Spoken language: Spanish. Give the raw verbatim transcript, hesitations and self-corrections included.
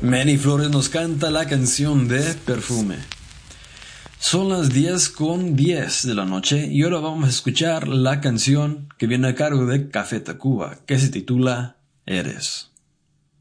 Manny Flores nos canta la canción de Perfume. Son las diez con diez de la noche y ahora vamos a escuchar la canción que viene a cargo de Café Tacuba, que se titula Eres.